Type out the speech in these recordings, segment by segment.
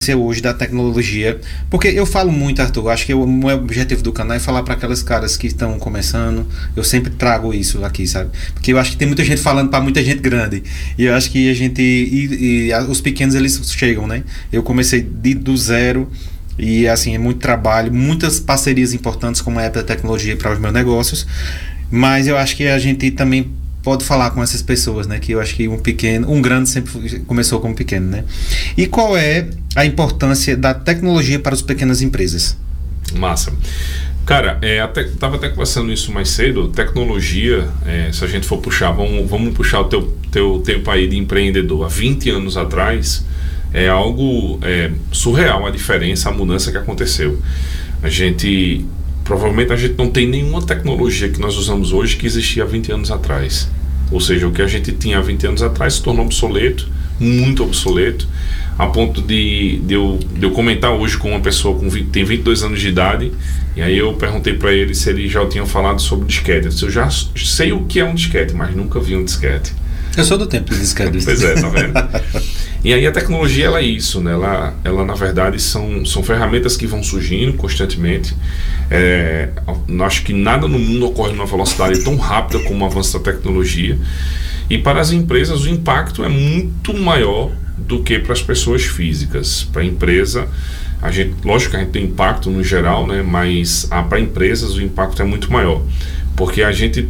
hoje da tecnologia, porque eu falo muito, Arthur, acho que o meu objetivo do canal é falar para aquelas caras que estão começando. Eu sempre trago isso aqui, sabe? Porque eu acho que tem muita gente falando para muita gente grande, e eu acho que a gente os pequenos, eles chegam, né? Eu comecei do zero, e assim, é muito trabalho, muitas parcerias importantes como a Apple Tecnologia para os meus negócios, mas eu acho que a gente também pode falar com essas pessoas, né? Que eu acho que um grande sempre começou como pequeno, né? E qual é a importância da tecnologia para as pequenas empresas? Massa. Cara, estava até conversando isso mais cedo. Tecnologia, se a gente for puxar, vamos puxar o teu tempo aí de empreendedor. Há 20 anos atrás, é algo surreal a diferença, a mudança que aconteceu. Provavelmente a gente não tem nenhuma tecnologia que nós usamos hoje que existia há 20 anos atrás. Ou seja, o que a gente tinha há 20 anos atrás se tornou obsoleto, muito obsoleto, a ponto de eu comentar hoje com uma pessoa tem 22 anos de idade, e aí eu perguntei para ele se ele já tinha falado sobre disquete. Eu já sei o que é um disquete, mas nunca vi um disquete. Eu sou do tempo de disquete. Pois é, tá vendo? E aí a tecnologia, ela é isso, né? Ela na verdade são ferramentas que vão surgindo constantemente. Acho que nada no mundo ocorre numa velocidade tão rápida como o avanço da tecnologia. E para as empresas o impacto é muito maior do que para as pessoas físicas. Para a empresa, lógico que a gente tem impacto no geral, né? Mas para empresas o impacto é muito maior. Porque a gente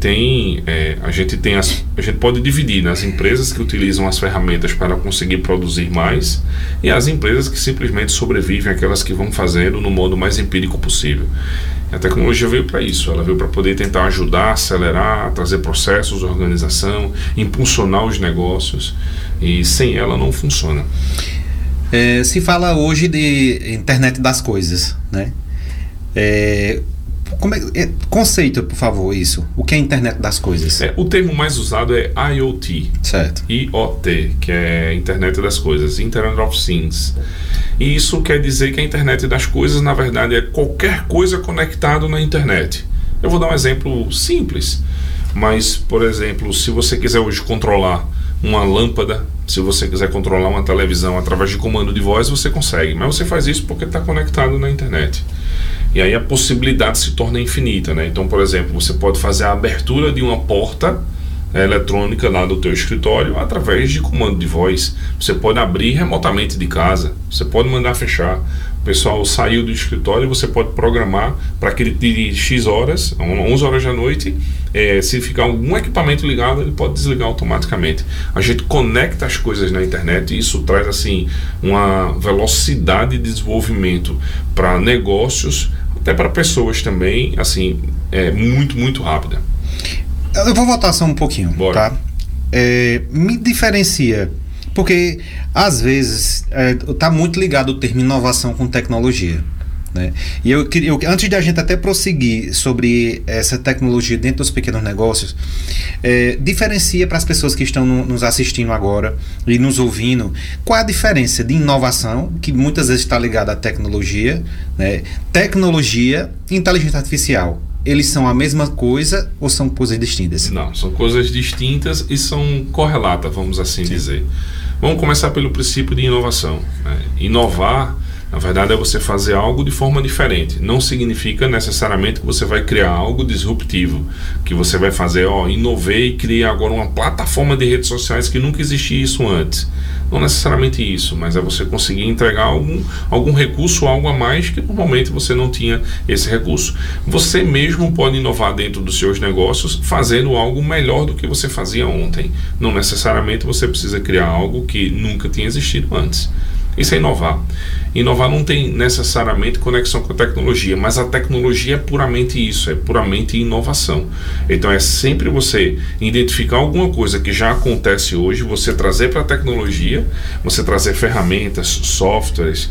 pode dividir nas empresas que utilizam as ferramentas para conseguir produzir mais e as empresas que simplesmente sobrevivem, aquelas que vão fazendo no modo mais empírico possível. A tecnologia veio para isso, ela veio para poder tentar ajudar, acelerar, trazer processos, organização, impulsionar os negócios, e sem ela não funciona. Se fala hoje de internet das coisas, né? Conceito, por favor, isso. O que é internet das coisas? O termo mais usado é IoT. Certo. IoT, que é Internet das Coisas, Internet of Things. E isso quer dizer que a internet das coisas, na verdade, é qualquer coisa conectada na internet. Eu vou dar um exemplo simples, mas, por exemplo, se você quiser hoje controlar uma lâmpada, se você quiser controlar uma televisão através de comando de voz, você consegue, mas você faz isso porque está conectado na internet. E aí a possibilidade se torna infinita, né? Então, por exemplo, você pode fazer a abertura de uma porta eletrônica lá do teu escritório através de comando de voz. Você pode abrir remotamente de casa, você pode mandar fechar. O pessoal saiu do escritório, você pode programar para que ele tire X horas, 11 horas da noite, se ficar algum equipamento ligado, ele pode desligar automaticamente. A gente conecta as coisas na internet e isso traz assim uma velocidade de desenvolvimento para negócios, até para pessoas também, assim, muito, muito rápida. Eu vou voltar só um pouquinho. Bora. Tá? Me diferencia, porque às vezes está muito ligado o termo inovação com tecnologia, né? E eu antes de a gente até prosseguir sobre essa tecnologia dentro dos pequenos negócios, diferencia para as pessoas que estão nos assistindo agora e nos ouvindo, qual é a diferença de inovação, que muitas vezes está ligada à tecnologia, né? Tecnologia e inteligência artificial. Eles são a mesma coisa ou são coisas distintas? Não, são coisas distintas e são correlatas, vamos assim dizer. Vamos começar pelo princípio de inovação, né? Inovar, na verdade, é você fazer algo de forma diferente. Não significa necessariamente que você vai criar algo disruptivo, que você vai fazer, inovei e criei agora uma plataforma de redes sociais que nunca existia isso antes. Não necessariamente isso, mas é você conseguir entregar algum recurso, algo a mais que normalmente você não tinha esse recurso. Você mesmo pode inovar dentro dos seus negócios fazendo algo melhor do que você fazia ontem. Não necessariamente você precisa criar algo que nunca tinha existido antes. Isso é inovar. Inovar não tem necessariamente conexão com a tecnologia, mas a tecnologia é puramente isso, é puramente inovação. Então é sempre você identificar alguma coisa que já acontece hoje, você trazer para a tecnologia, você trazer ferramentas, softwares,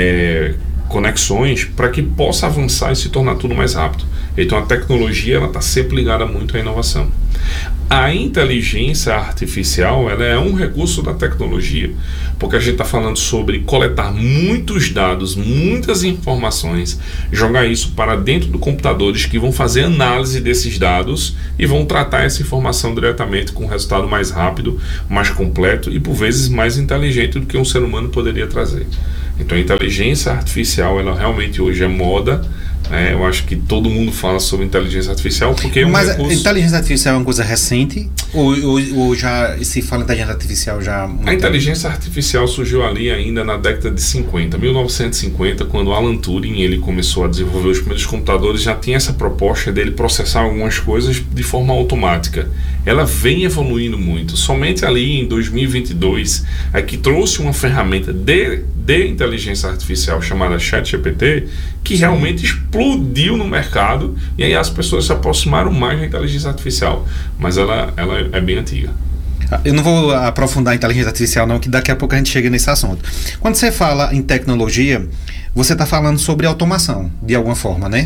conexões para que possa avançar e se tornar tudo mais rápido. Então a tecnologia está sempre ligada muito à inovação. A inteligência artificial, ela é um recurso da tecnologia, porque a gente está falando sobre coletar muitos dados, muitas informações, jogar isso para dentro do computadores que vão fazer análise desses dados e vão tratar essa informação diretamente com um resultado mais rápido, mais completo e por vezes mais inteligente do que um ser humano poderia trazer. Então a inteligência artificial, ela realmente hoje é moda. Eu acho que todo mundo fala sobre inteligência artificial porque é um Mas recurso... a inteligência artificial é uma coisa recente? Ou já se fala em inteligência artificial já há muito A inteligência artificial surgiu ali ainda na década de 50, 1950, quando Alan Turing ele começou a desenvolver os primeiros computadores, já tinha essa proposta dele processar algumas coisas de forma automática. Ela vem evoluindo muito. Somente ali em 2022 é que trouxe uma ferramenta de inteligência artificial chamada ChatGPT, que realmente explodiu no mercado, e aí as pessoas se aproximaram mais da inteligência artificial, mas ela é bem antiga. Eu não vou aprofundar a inteligência artificial não, que daqui a pouco a gente chega nesse assunto. Quando você fala em tecnologia, você está falando sobre automação, de alguma forma, né?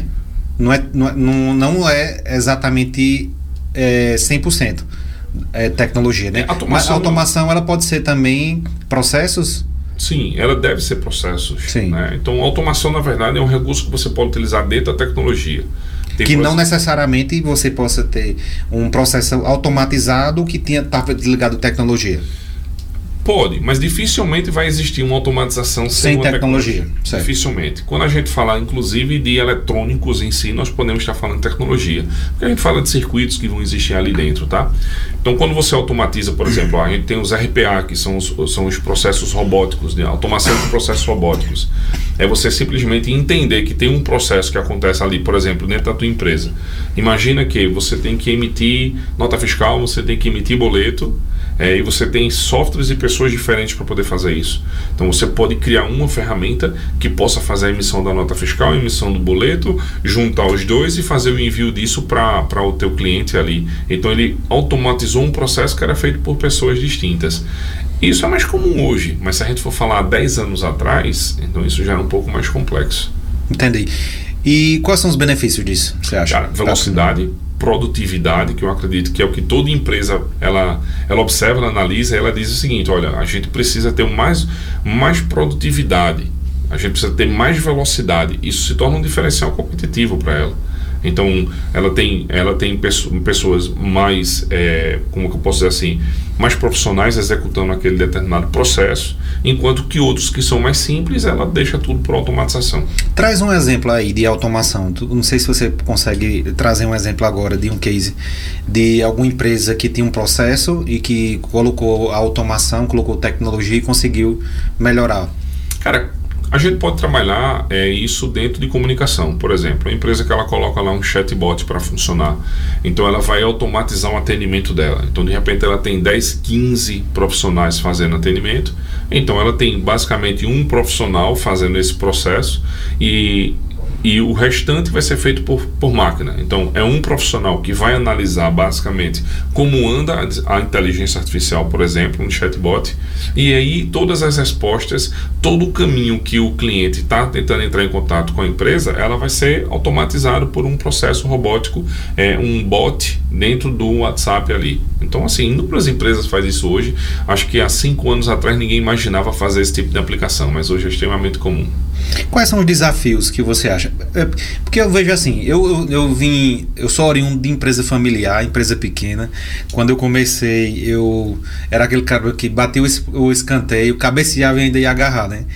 Não é exatamente 100% tecnologia, né? Mas a automação ela pode ser também processos? Sim, ela deve ser processos. Sim. Né? Então, a automação, na verdade, é um recurso que você pode utilizar dentro da tecnologia. Que não necessariamente você possa ter um processo automatizado que estava desligado de tecnologia. Pode, mas dificilmente vai existir uma automatização sem uma tecnologia. Dificilmente. Quando a gente fala, inclusive, de eletrônicos em si, nós podemos estar falando de tecnologia. Porque a gente fala de circuitos que vão existir ali dentro, tá? Então, quando você automatiza, por exemplo, a gente tem os RPA, que são os processos robóticos, né? Automação de processos robóticos. É você simplesmente entender que tem um processo que acontece ali, por exemplo, dentro da tua empresa. Imagina que você tem que emitir nota fiscal, você tem que emitir boleto, e você tem softwares e pessoas diferentes para poder fazer isso. Então você pode criar uma ferramenta que possa fazer a emissão da nota fiscal, a emissão do boleto, juntar os dois e fazer o envio disso para o teu cliente ali. Então ele automatizou um processo que era feito por pessoas distintas. Isso é mais comum hoje, mas se a gente for falar 10 anos atrás, então isso já é um pouco mais complexo. Entendi. E quais são os benefícios disso, você acha? Cara, velocidade, produtividade, que eu acredito que é o que toda empresa ela observa, ela analisa, e ela diz o seguinte: olha, a gente precisa ter mais produtividade, a gente precisa ter mais velocidade. Isso se torna um diferencial competitivo para ela. Então ela tem pessoas mais, como que eu posso dizer assim, mais profissionais executando aquele determinado processo, enquanto que outros que são mais simples, ela deixa tudo por automatização. Traz um exemplo aí de automação. Não sei se você consegue trazer um exemplo agora de um case de alguma empresa que tinha um processo e que colocou a automação, colocou tecnologia e conseguiu melhorar. Cara, a gente pode trabalhar isso dentro de comunicação. Por exemplo, a empresa que ela coloca lá um chatbot para funcionar, então ela vai automatizar o atendimento dela. Então de repente ela tem 10, 15 profissionais fazendo atendimento, então ela tem basicamente um profissional fazendo esse processo e o restante vai ser feito por máquina. Então é um profissional que vai analisar basicamente como anda a inteligência artificial, por exemplo, um chatbot, e aí todas as respostas, todo o caminho que o cliente está tentando entrar em contato com a empresa, ela vai ser automatizado por um processo robótico, um bot dentro do WhatsApp ali. Então assim, inúmeras empresas fazem isso hoje. Acho que há 5 anos atrás ninguém imaginava fazer esse tipo de aplicação, mas hoje é extremamente comum. Quais são os desafios que você acha? Porque eu vejo assim, eu sou oriundo de empresa familiar, empresa pequena. Quando eu comecei, eu era aquele cara que bateu o escanteio, cabeceava e ainda ia agarrar, né?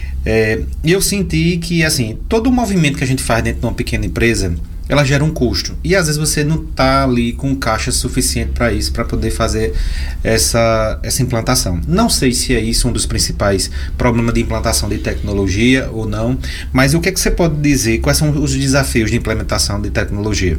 E eu senti que, assim, todo o movimento que a gente faz dentro de uma pequena empresa, ela gera um custo. E às vezes você não está ali com caixa suficiente para isso, para poder fazer essa implantação. Não sei se é isso um dos principais problemas de implantação de tecnologia ou não, mas o que é que você pode dizer? Quais são os desafios de implementação de tecnologia?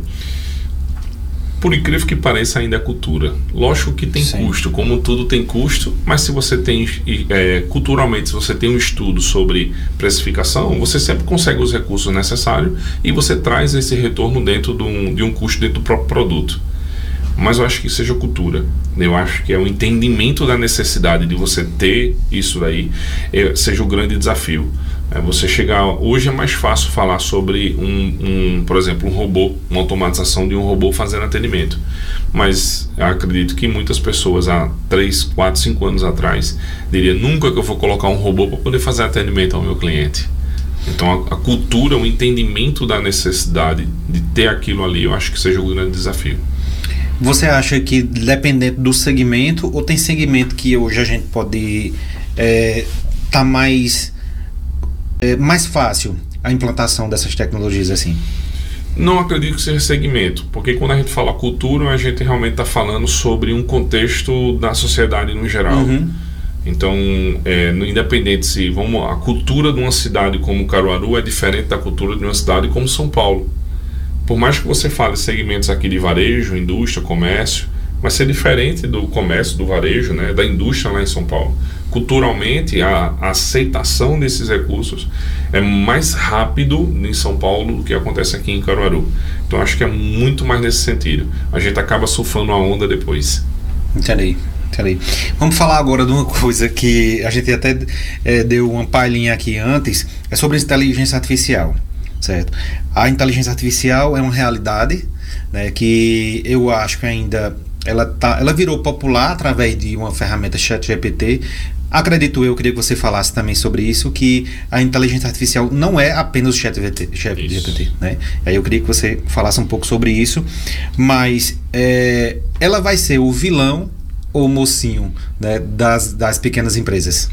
Por incrível que pareça, ainda é cultura. Lógico que tem custo, como tudo tem custo, mas se você tem, culturalmente, se você tem um estudo sobre precificação, você sempre consegue os recursos necessários e você traz esse retorno dentro de um custo dentro do próprio produto. Mas eu acho que seja cultura. Eu acho que é o entendimento da necessidade de você ter isso daí, seja o grande desafio. Você chegar... Hoje é mais fácil falar sobre por exemplo, um robô, uma automatização de um robô fazendo atendimento. Mas eu acredito que muitas pessoas há 3, 4, 5 anos atrás diriam: nunca que eu vou colocar um robô para poder fazer atendimento ao meu cliente. Então a cultura, o entendimento da necessidade de ter aquilo ali, eu acho que seja o grande desafio. Você acha que dependendo do segmento, ou tem segmento que hoje a gente pode tá mais mais fácil a implantação dessas tecnologias assim? Não acredito que seja segmento, porque quando a gente fala cultura, a gente realmente está falando sobre um contexto da sociedade no geral. Então, independente se a cultura de uma cidade como Caruaru é diferente da cultura de uma cidade como São Paulo. Por mais que você fale segmentos aqui de varejo, indústria, comércio, vai ser diferente do comércio, do varejo, né, da indústria lá em São Paulo. Culturalmente, a aceitação desses recursos é mais rápido em São Paulo do que acontece aqui em Caruaru. Então, acho que é muito mais nesse sentido. A gente acaba surfando a onda depois. Entendi. Vamos falar agora de uma coisa que a gente até deu uma palhinha aqui antes, é sobre a inteligência artificial, certo? A inteligência artificial é uma realidade, né, que eu acho que ainda ela virou popular através de uma ferramenta ChatGPT. Acredito eu, queria que você falasse também sobre isso, que a inteligência artificial não é apenas o ChatGPT, né? Aí eu queria que você falasse um pouco sobre isso, mas ela vai ser o vilão ou o mocinho, né, das pequenas empresas?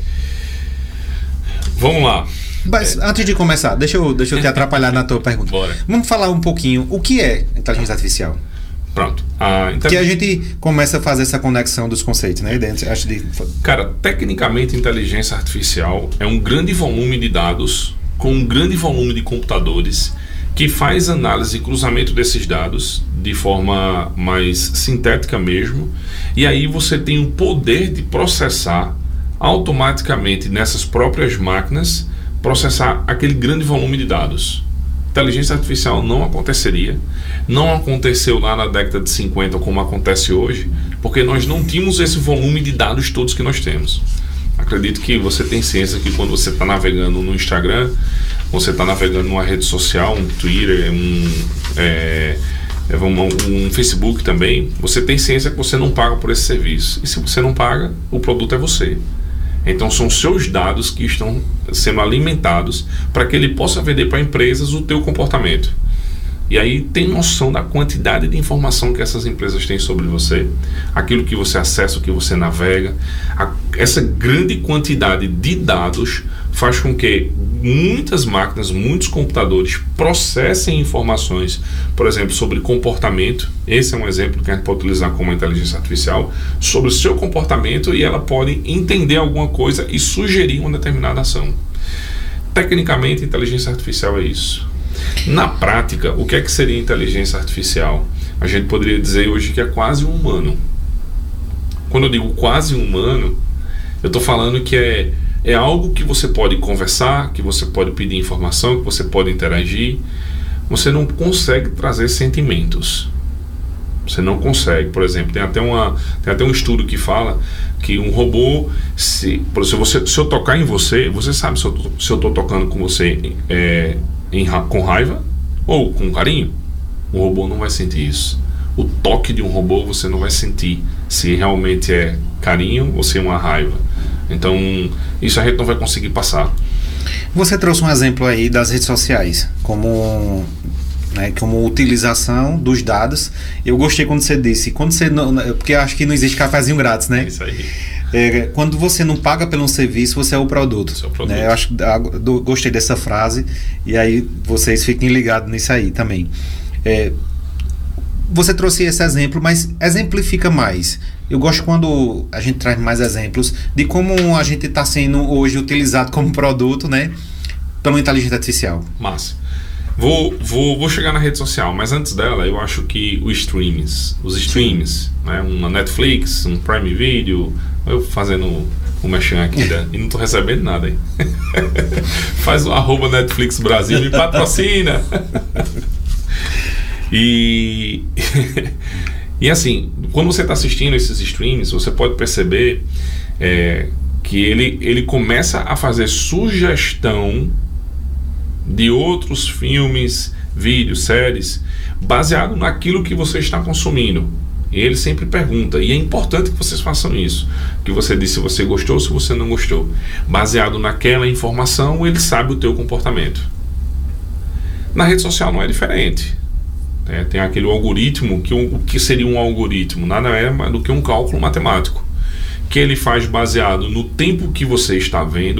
Vamos lá. Mas, antes de começar, deixa eu te atrapalhar na tua pergunta. Bora. Vamos falar um pouquinho o que é inteligência artificial. Pronto. Que a gente começa a fazer essa conexão dos conceitos, né? Cara, tecnicamente, inteligência artificial é um grande volume de dados com um grande volume de computadores que faz análise e cruzamento desses dados de forma mais sintética mesmo, e aí você tem o poder de processar automaticamente nessas próprias máquinas, processar aquele grande volume de dados. Inteligência artificial não aconteceria, não aconteceu lá na década de 50 como acontece hoje, porque nós não tínhamos esse volume de dados todos que nós temos. Acredito que você tem ciência que quando você está navegando no Instagram, você está navegando numa rede social, um Twitter, um Facebook também, você tem ciência que você não paga por esse serviço. E se você não paga, o produto é você. Então são seus dados que estão sendo alimentados para que ele possa vender para empresas o teu comportamento. E aí tem noção da quantidade de informação que essas empresas têm sobre você, aquilo que você acessa, o que você navega. Essa grande quantidade de dados faz com que muitas máquinas, muitos computadores processem informações, por exemplo, sobre comportamento. Esse é um exemplo que a gente pode utilizar como inteligência artificial, sobre o seu comportamento, e ela pode entender alguma coisa e sugerir uma determinada ação. Tecnicamente, inteligência artificial é isso. Na prática, o que é que seria inteligência artificial? A gente poderia dizer hoje que é quase um humano. Quando eu digo quase humano, eu estou falando que é algo que você pode conversar, que você pode pedir informação, que você pode interagir. Você não consegue trazer sentimentos. Você não consegue. Por exemplo, tem até um estudo que fala que um robô, se eu tocar em você, você sabe se eu estou tocando com você com raiva ou com carinho. O robô não vai sentir isso. O toque de um robô você não vai sentir se realmente é carinho ou se é uma raiva. Então, isso a gente não vai conseguir passar. Você trouxe um exemplo aí das redes sociais, como utilização dos dados. Eu gostei quando você disse, porque eu acho que não existe cafezinho grátis, né? É isso aí. Quando você não paga pelo um serviço, você é o produto. Né? Eu gostei dessa frase, e aí vocês fiquem ligados nisso aí também. Você trouxe esse exemplo, mas exemplifica mais. Eu gosto quando a gente traz mais exemplos de como a gente está sendo hoje utilizado como produto, né, pela inteligência artificial. Massa. Vou chegar na rede social, mas antes dela, eu acho que os streams, né, uma Netflix, um Prime Video, eu fazendo o merchan aqui, né, e não estou recebendo nada aí. Faz o @Netflix Brasil, me patrocina. E assim, quando você está assistindo esses streams, você pode perceber que ele começa a fazer sugestão de outros filmes, vídeos, séries, baseado naquilo que você está consumindo. E ele sempre pergunta, e é importante que vocês façam isso, que você diz se você gostou ou se você não gostou. Baseado naquela informação, ele sabe o teu comportamento. Na rede social não é diferente. Tem aquele algoritmo, o que seria um algoritmo? Nada é mais do que um cálculo matemático, que ele faz baseado no tempo que você está vendo,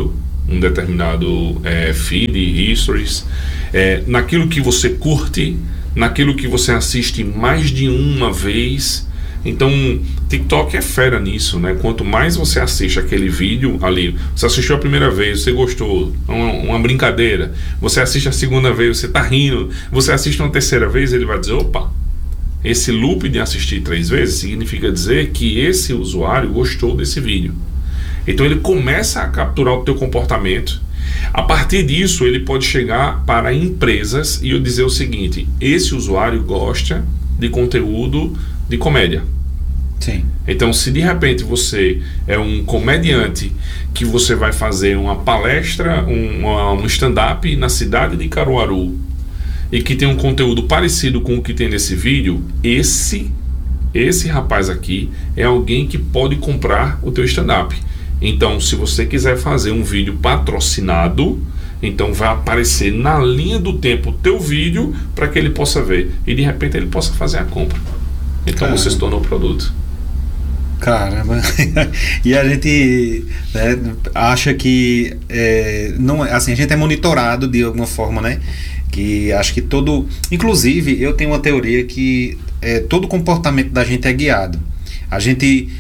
um determinado feed, histories, naquilo que você curte, naquilo que você assiste mais de uma vez. Então, TikTok é fera nisso, né? Quanto mais você assiste aquele vídeo ali, você assistiu a primeira vez, você gostou, uma brincadeira, você assiste a segunda vez, você tá rindo, você assiste uma terceira vez, ele vai dizer, opa, esse loop de assistir 3 vezes significa dizer que esse usuário gostou desse vídeo. Então ele começa a capturar o teu comportamento. A partir disso, ele pode chegar para empresas e eu dizer o seguinte: esse usuário gosta de conteúdo de comédia. Sim. Então, se de repente você é um comediante que você vai fazer uma palestra, um stand-up na cidade de Caruaru e que tem um conteúdo parecido com o que tem nesse vídeo, esse rapaz aqui é alguém que pode comprar o teu stand-up. Então, se você quiser fazer um vídeo patrocinado, então vai aparecer na linha do tempo o teu vídeo para que ele possa ver e de repente ele possa fazer a compra. Então você se tornou o produto. Caramba. E a gente, né, acha que não, assim, a gente é monitorado de alguma forma, né? Que acho que inclusive eu tenho uma teoria que todo comportamento da gente é guiado. A gente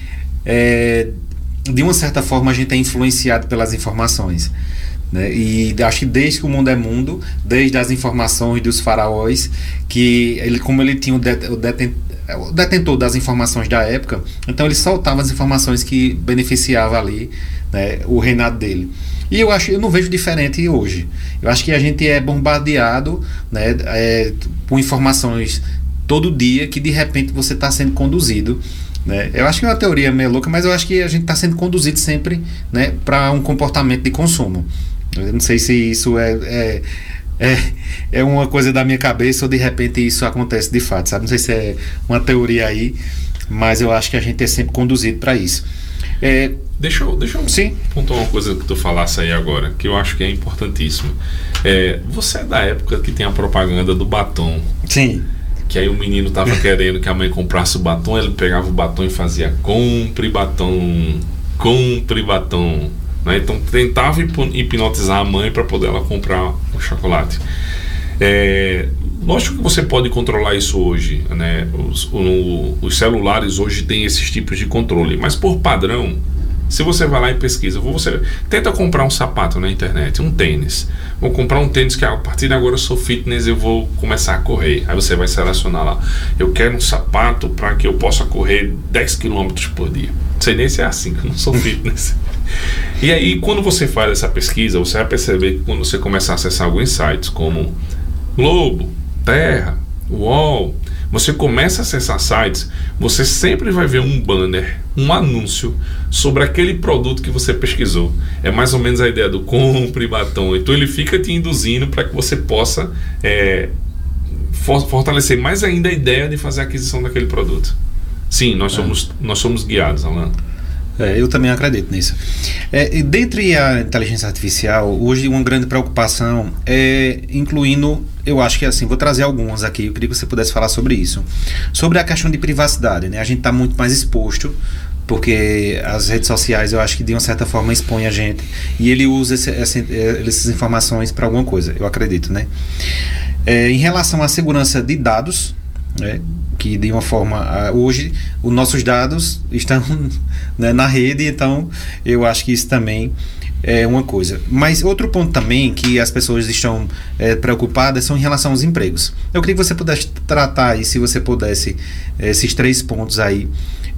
de uma certa forma a gente é influenciado pelas informações, né? E acho que desde que o mundo é mundo, desde as informações dos faraós, que como ele tinha o detentor das informações da época, então ele soltava as informações que beneficiavam ali, né, o reinado dele. E eu não vejo diferente hoje. Eu acho que a gente é bombardeado, né, por informações todo dia, que de repente você está sendo conduzido, né? Eu acho que é uma teoria meio louca, mas eu acho que a gente está sendo conduzido sempre, né, para um comportamento de consumo. Eu não sei se isso é uma coisa da minha cabeça ou de repente isso acontece de fato, sabe? Não sei se é uma teoria aí, mas eu acho que a gente é sempre conduzido para isso. Deixa eu Sim. pontuar uma coisa que tu falasse aí agora, que eu acho que é importantíssimo. Você é da época que tem a propaganda do batom. Sim. Que aí o menino tava querendo que a mãe comprasse o batom, ele pegava o batom e fazia compre batom, né? Então tentava hipnotizar a mãe para poder ela comprar o chocolate. Lógico que você pode controlar isso hoje, né? Os celulares hoje têm esses tipos de controle, mas por padrão, se você vai lá e pesquisa, você tenta comprar um sapato na internet, um tênis. Vou comprar um tênis que a partir de agora eu sou fitness e eu vou começar a correr. Aí você vai selecionar lá, eu quero um sapato para que eu possa correr 10 km por dia. Não sei nem se é assim, que eu não sou fitness. E aí, quando você faz essa pesquisa, você vai perceber que quando você começar a acessar alguns sites como Globo, Terra, UOL, você começa a acessar sites, você sempre vai ver um banner, um anúncio sobre aquele produto que você pesquisou. É mais ou menos a ideia do compre batom. Então ele fica te induzindo para que você possa fortalecer mais ainda a ideia de fazer a aquisição daquele produto. Sim, nós somos guiados, Alan. Eu também acredito nisso. Dentre a inteligência artificial, hoje uma grande preocupação incluindo, eu acho que assim, vou trazer algumas aqui, eu queria que você pudesse falar sobre isso. Sobre a questão de privacidade, né? A gente está muito mais exposto, porque as redes sociais, eu acho que de uma certa forma expõem a gente, e ele usa essas informações para alguma coisa, eu acredito, né? Em relação à segurança de dados, que de uma forma, hoje os nossos dados estão, né, na rede, então eu acho que isso também é uma coisa. Mas outro ponto também que as pessoas estão preocupadas são em relação aos empregos. Eu queria que você pudesse tratar aí, se você pudesse, esses 3 pontos aí.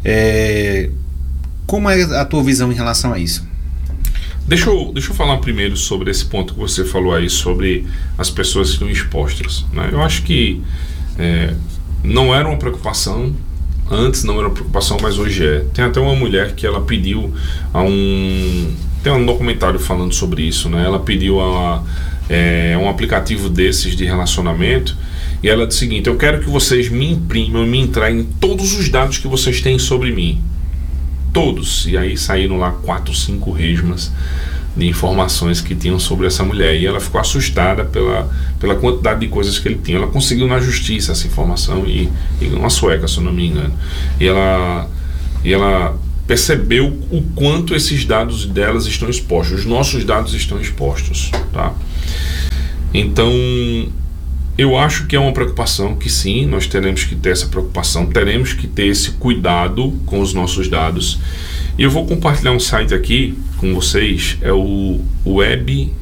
Como é a tua visão em relação a isso? Deixa eu falar primeiro sobre esse ponto que você falou aí, sobre as pessoas que estão expostas, né? Eu acho que não era uma preocupação, antes não era uma preocupação, mas hoje é. Tem até uma mulher que ela pediu tem um documentário falando sobre isso, né? Ela pediu um aplicativo desses de relacionamento, e ela disse o seguinte: eu quero que vocês me imprimam, me entreguem todos os dados que vocês têm sobre mim. Todos. E aí saíram lá 4, 5 resmas de informações que tinham sobre essa mulher, e ela ficou assustada pela quantidade de coisas que ele tinha. Ela conseguiu na justiça essa informação, e uma sueca, se eu não me engano, e ela percebeu o quanto esses dados delas estão expostos, os nossos dados estão expostos, tá? Então, eu acho que é uma preocupação que sim, nós teremos que ter essa preocupação, teremos que ter esse cuidado com os nossos dados. E eu vou compartilhar um site aqui com vocês, é o WebMII.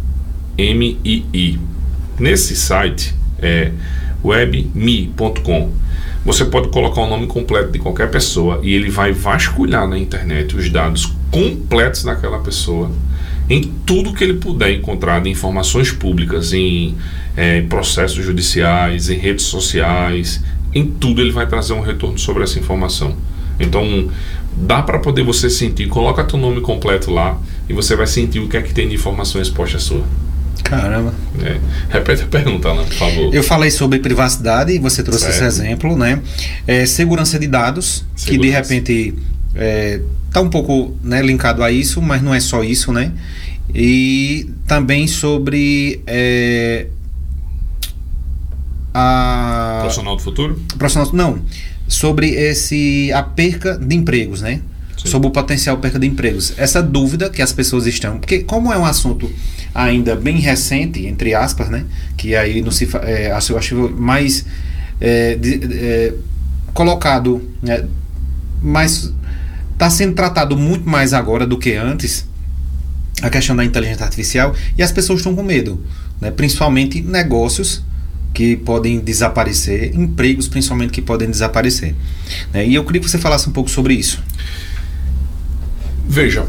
Nesse site é webme.com. Você pode colocar o nome completo de qualquer pessoa e ele vai vasculhar na internet os dados completos daquela pessoa, em tudo que ele puder encontrar de informações públicas, em processos judiciais, em redes sociais, em tudo ele vai trazer um retorno sobre essa informação. Então, dá para poder você sentir, coloca teu nome completo lá e você vai sentir o que é que tem de informação exposta à sua. Caramba. Repete a pergunta, Alan, por favor. Eu falei sobre privacidade e você trouxe esse exemplo, né? Segurança de dados, que de repente está um pouco, né, linkado a isso, mas não é só isso, né? E também sobre Profissional do futuro? Não, sobre a perca de empregos, né? Sim. Sobre o potencial perca de empregos. Essa dúvida que as pessoas estão, porque como é um assunto ainda bem recente, entre aspas, né? Que aí não se eu acho mais colocado, né? Mas está sendo tratado muito mais agora do que antes a questão da inteligência artificial, e as pessoas estão com medo, né? Principalmente negócios que podem desaparecer, empregos principalmente que podem desaparecer, né? E eu queria que você falasse um pouco sobre isso. Veja,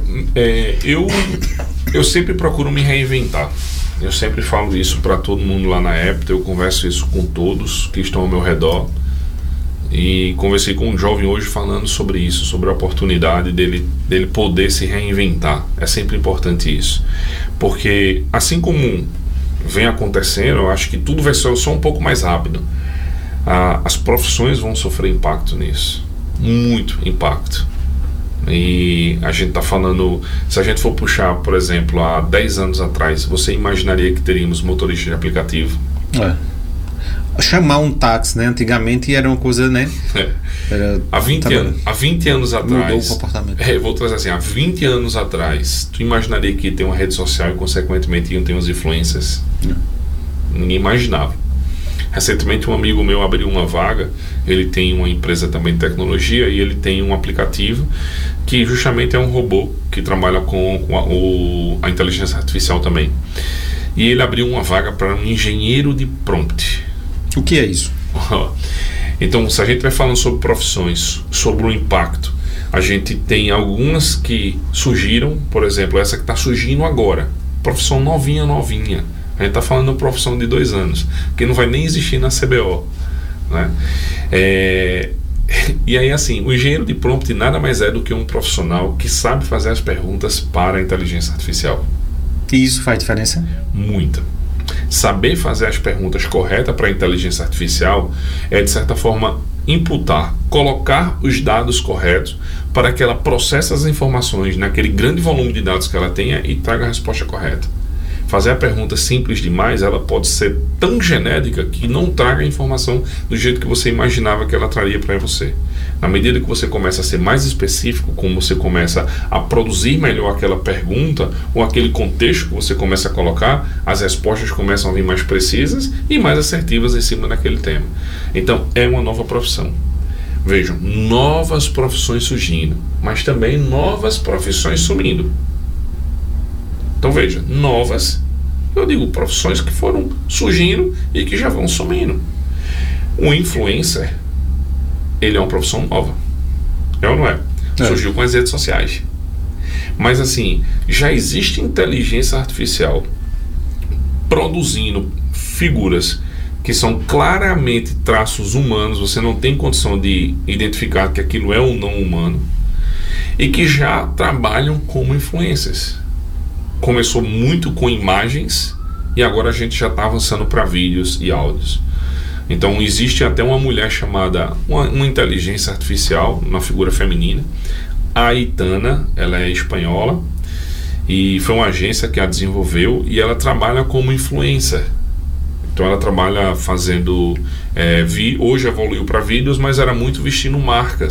eu sempre procuro me reinventar. Eu sempre falo isso para todo mundo lá na Epta, eu converso isso com todos que estão ao meu redor. E conversei com um jovem hoje falando sobre isso, sobre a oportunidade dele poder se reinventar. É sempre importante isso. Porque assim como vem acontecendo, eu acho que tudo vai ser só um pouco mais rápido. As profissões vão sofrer impacto nisso. Muito impacto. E a gente está falando, se a gente for puxar, por exemplo, há 10 anos atrás, você imaginaria que teríamos motorista de aplicativo? Chamar um táxi, né? Antigamente era uma coisa, né? Há 20 anos atrás. Mudou o comportamento. Vou trazer assim, há 20 anos atrás, tu imaginaria que ia ter uma rede social e, consequentemente, iam ter uns influencers? Ninguém imaginava. Recentemente, um amigo meu abriu uma vaga. Ele tem uma empresa também de tecnologia e ele tem um aplicativo que justamente é um robô que trabalha com a inteligência artificial também. E ele abriu uma vaga para um engenheiro de prompt. O que é isso? Então, se a gente vai falando sobre profissões, sobre o impacto, a gente tem algumas que surgiram, por exemplo, essa que está surgindo agora, profissão novinha. A gente está falando de uma profissão de 2 anos, que não vai nem existir na CBO, né? E aí, assim, o engenheiro de prompt nada mais é do que um profissional que sabe fazer as perguntas para a inteligência artificial. E isso faz diferença? Muita. Saber fazer as perguntas corretas para a inteligência artificial é, de certa forma, imputar, colocar os dados corretos para que ela processe as informações naquele grande volume de dados que ela tenha e traga a resposta correta. Fazer a pergunta simples demais, ela pode ser tão genérica que não traga a informação do jeito que você imaginava que ela traria para você. Na medida que você começa a ser mais específico, como você começa a produzir melhor aquela pergunta ou aquele contexto que você começa a colocar, as respostas começam a vir mais precisas e mais assertivas em cima daquele tema. Então, é uma nova profissão. Vejam, novas profissões surgindo, mas também novas profissões sumindo. Então veja, novas, eu digo profissões que foram surgindo e que já vão sumindo. Um influencer, ele é uma profissão nova. É ou não é? Surgiu com as redes sociais. Mas assim, já existe inteligência artificial produzindo figuras que são claramente traços humanos, você não tem condição de identificar que aquilo é ou não humano, e que já trabalham como influencers. Começou muito com imagens e agora a gente já está avançando para vídeos e áudios. Então existe até uma mulher chamada, uma inteligência artificial, uma figura feminina, a Aitana, ela é espanhola e foi uma agência que a desenvolveu e ela trabalha como influencer. Então ela trabalha fazendo, hoje evoluiu para vídeos, mas era muito vestindo marcas.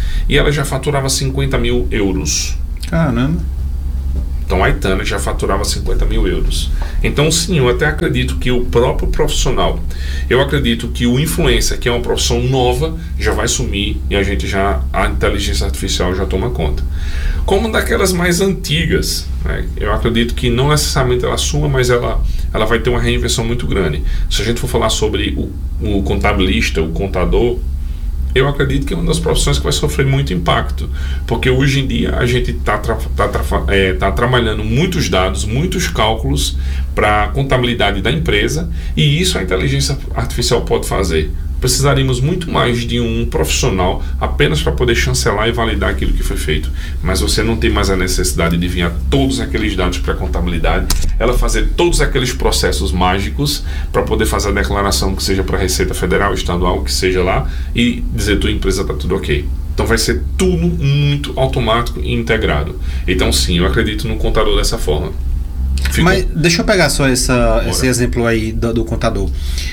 e ela já faturava 50 mil euros. Caramba. Então a Aitana já faturava 50 mil euros. Então sim, eu até acredito que o próprio profissional, eu acredito que o influencer, que é uma profissão nova, já vai sumir e a inteligência artificial já toma conta. Como daquelas mais antigas, né? Eu acredito que não necessariamente ela suma, mas ela vai ter uma reinvenção muito grande. Se a gente for falar sobre o contabilista, o contador, eu acredito que é uma das profissões que vai sofrer muito impacto, porque hoje em dia a gente está trabalhando muitos dados, muitos cálculos para a contabilidade da empresa, e isso a inteligência artificial pode fazer. Precisaríamos muito mais de um profissional apenas para poder chancelar e validar aquilo que foi feito. Mas você não tem mais a necessidade de enviar todos aqueles dados para a contabilidade, ela fazer todos aqueles processos mágicos para poder fazer a declaração, que seja para a Receita Federal, Estadual, que seja lá, e dizer tua empresa está tudo ok. Então vai ser tudo muito automático e integrado. Então sim, eu acredito no contador dessa forma. Mas deixa eu pegar só esse exemplo aí do contador.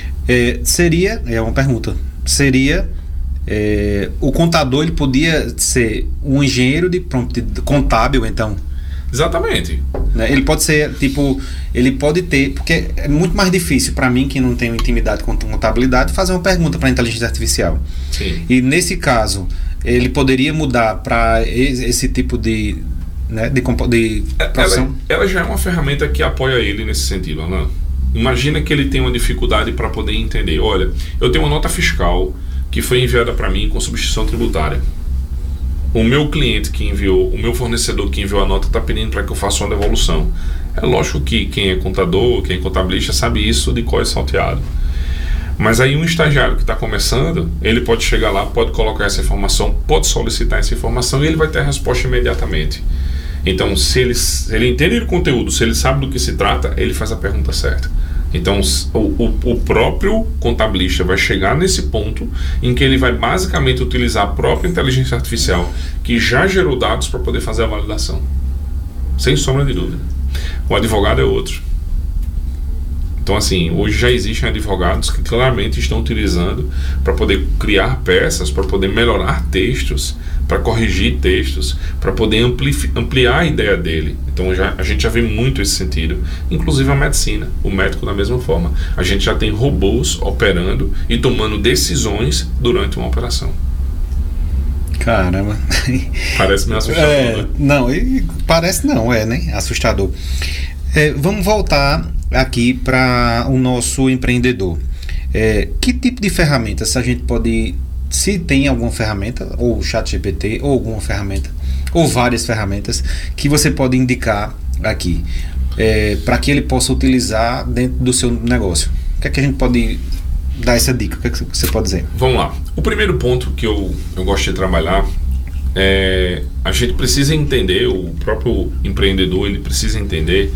É uma pergunta. O contador, ele podia ser um engenheiro de contábil, então? Exatamente. Né? Ele pode ser, ele pode ter, porque é muito mais difícil para mim, que não tenho intimidade com contabilidade, fazer uma pergunta para a inteligência artificial. Sim. E nesse caso, ele poderia mudar para esse tipo de profissão? Ela já é uma ferramenta que apoia ele nesse sentido, Alan. Imagina que ele tem uma dificuldade para poder entender. Olha, eu tenho uma nota fiscal que foi enviada para mim com substituição tributária. O meu cliente que enviou, o meu fornecedor que enviou a nota está pedindo para que eu faça uma devolução. É lógico que quem é contador, quem é contabilista sabe isso de cor e salteado. Mas aí um estagiário que está começando, ele pode chegar lá, pode colocar essa informação, pode solicitar essa informação e ele vai ter a resposta imediatamente. Então, se ele entende o conteúdo, se ele sabe do que se trata, ele faz a pergunta certa. Então, o próprio contabilista vai chegar nesse ponto em que ele vai basicamente utilizar a própria inteligência artificial, que já gerou dados, para poder fazer a validação. Sem sombra de dúvida. O advogado é outro. Então, assim, hoje já existem advogados que claramente estão utilizando para poder criar peças, para poder melhorar textos, para corrigir textos, para poder ampliar a ideia dele. Então a gente já vê muito esse sentido. Inclusive a medicina, o médico da mesma forma. A gente já tem robôs operando e tomando decisões durante uma operação. Caramba. Parece meio assustador, né? Não, parece não, né? Assustador. Vamos voltar aqui para o nosso empreendedor. Que tipo de ferramentas a gente pode... Se tem alguma ferramenta, ou o ChatGPT, ou alguma ferramenta, ou várias ferramentas, que você pode indicar aqui, para que ele possa utilizar dentro do seu negócio. O que é que a gente pode dar essa dica? O que é que você pode dizer? Vamos lá. O primeiro ponto que eu gosto de trabalhar é... A gente precisa entender, o próprio empreendedor, ele precisa entender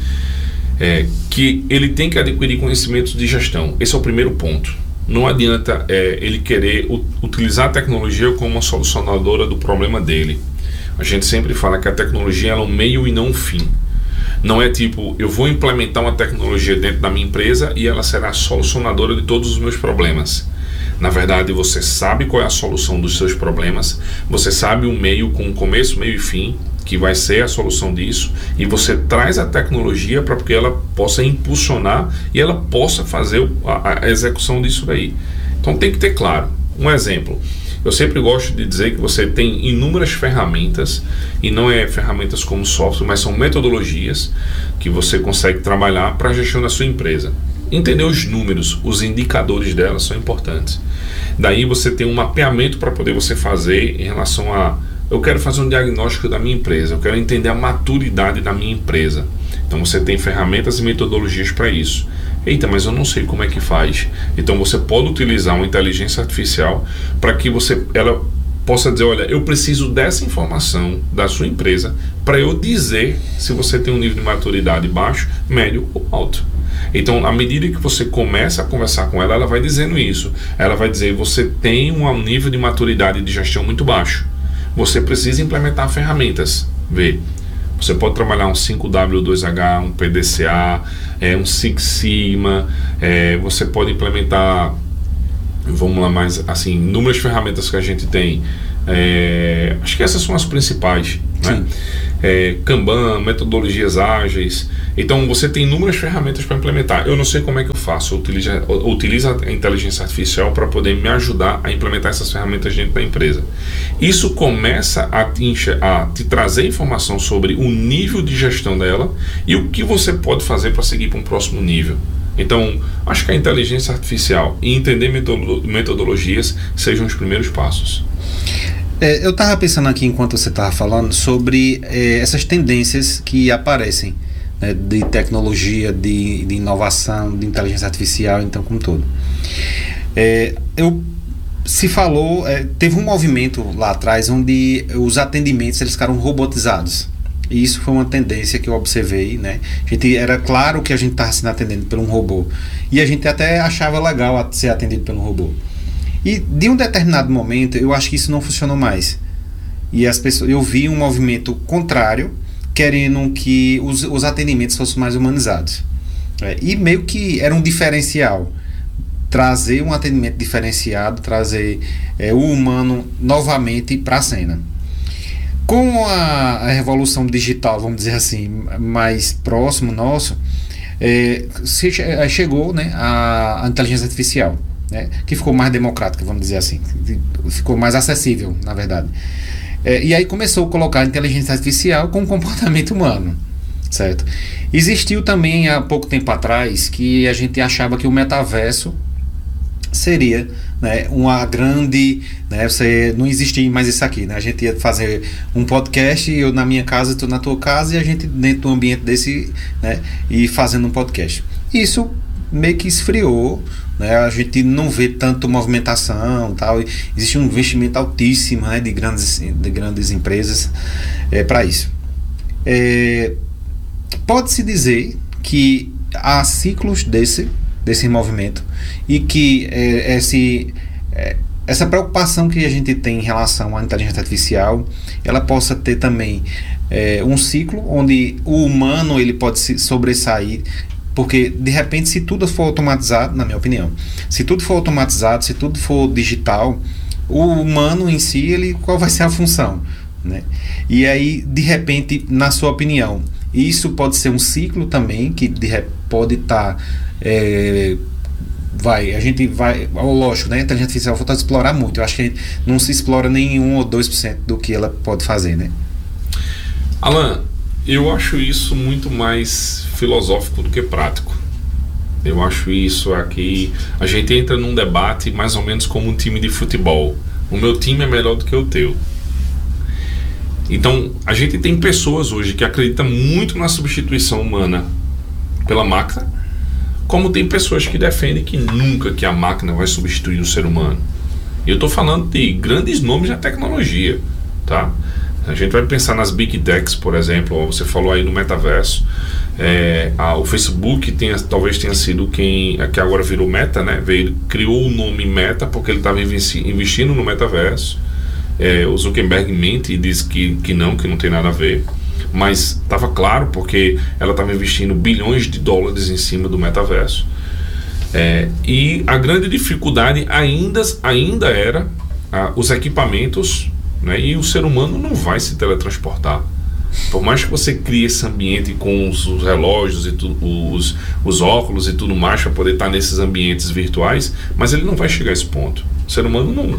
que ele tem que adquirir conhecimentos de gestão. Esse é o primeiro ponto. Não adianta ele querer utilizar a tecnologia como uma solucionadora do problema dele. A gente sempre fala que a tecnologia é um meio e não um fim. Não é tipo, eu vou implementar uma tecnologia dentro da minha empresa e ela será a solucionadora de todos os meus problemas. Na verdade, você sabe qual é a solução dos seus problemas, você sabe o meio com começo, meio e fim, que vai ser a solução disso, e você traz a tecnologia para que ela possa impulsionar e ela possa fazer a execução disso daí. Então tem que ter claro. Um exemplo, eu sempre gosto de dizer que você tem inúmeras ferramentas, e não é ferramentas como software, mas são metodologias que você consegue trabalhar para a gestão da sua empresa. Entender os números, os indicadores delas são importantes. Daí você tem um mapeamento para poder você fazer em relação a... Eu quero fazer um diagnóstico da minha empresa, eu quero entender a maturidade da minha empresa. Então você tem ferramentas e metodologias para isso. Eita, mas eu não sei como é que faz. Então você pode utilizar uma inteligência artificial para que ela possa dizer, olha, eu preciso dessa informação da sua empresa para eu dizer se você tem um nível de maturidade baixo, médio ou alto. Então, à medida que você começa a conversar com ela, ela vai dizendo isso. Ela vai dizer, você tem um nível de maturidade de gestão muito baixo. Você precisa implementar ferramentas. Vê, você pode trabalhar um 5W2H, um PDCA, um Six Sigma, você pode implementar, vamos lá, mais assim, inúmeras ferramentas que a gente tem, Acho que essas são as principais, né? Kanban, metodologias ágeis. Então você tem inúmeras ferramentas para implementar. Eu não sei como é que eu faço. Eu utilizo a inteligência artificial para poder me ajudar a implementar essas ferramentas dentro da empresa. Isso começa a te trazer informação sobre o nível de gestão dela e o que você pode fazer para seguir para um próximo nível. Então, acho que a inteligência artificial e entender metodologias sejam os primeiros passos. Eu estava pensando aqui, enquanto você estava falando, sobre essas tendências que aparecem, né, de tecnologia, de inovação, de inteligência artificial, então, como todo. Se falou, teve um movimento lá atrás onde os atendimentos eles ficaram robotizados. E isso foi uma tendência que eu observei, né? Era claro que a gente estava sendo atendido por um robô. E a gente até achava legal ser atendido por um robô. E de um determinado momento, eu acho que isso não funcionou mais. E eu vi um movimento contrário, querendo que os atendimentos fossem mais humanizados. E meio que era um diferencial. Trazer um atendimento diferenciado, trazer o humano novamente para a cena. Com a revolução digital, vamos dizer assim, mais próximo nosso, chegou, né, a inteligência artificial, né, que ficou mais democrática, vamos dizer assim, ficou mais acessível, na verdade. E aí começou a colocar a inteligência artificial com o comportamento humano, certo? Existiu também, há pouco tempo atrás, que a gente achava que o metaverso seria, né, uma grande, né, você não existia mais isso aqui, né? A gente ia fazer um podcast, eu na minha casa, tu na tua casa, e a gente dentro do ambiente desse, né, e fazendo um podcast. Isso meio que esfriou, né? A gente não vê tanto movimentação, tal. Existe um investimento altíssimo, né, de grandes empresas para isso. Pode-se dizer que há ciclos desse movimento e que essa preocupação que a gente tem em relação à inteligência artificial, ela possa ter também um ciclo onde o humano ele pode se sobressair, porque de repente, se tudo for automatizado, na minha opinião, se tudo for automatizado, se tudo for digital, o humano em si, qual vai ser a função, né? E aí, de repente, na sua opinião, isso pode ser um ciclo também que pode estar a gente vai, lógico, né? A inteligência artificial falta explorar muito. Eu acho que não se explora nem 1 ou 2% do que ela pode fazer, né? Alan, eu acho isso muito mais filosófico do que prático. Eu acho isso aqui. A gente entra num debate mais ou menos como um time de futebol. O meu time é melhor do que o teu. Então, a gente tem pessoas hoje que acreditam muito na substituição humana pela máquina, como tem pessoas que defendem que nunca que a máquina vai substituir o ser humano. E eu estou falando de grandes nomes da tecnologia, tá? A gente vai pensar nas Big Techs, por exemplo. Você falou aí no metaverso. O Facebook talvez tenha sido quem que agora virou Meta, né? Criou o nome Meta porque ele estava investindo no metaverso. O Zuckerberg mente e diz que não tem nada a ver. Mas estava claro porque ela estava investindo bilhões de dólares em cima do metaverso. E a grande dificuldade ainda era os equipamentos, né? E o ser humano não vai se teletransportar. Por mais que você crie esse ambiente com os relógios e os óculos e tudo mais para poder estar nesses ambientes virtuais, mas ele não vai chegar a esse ponto. O ser humano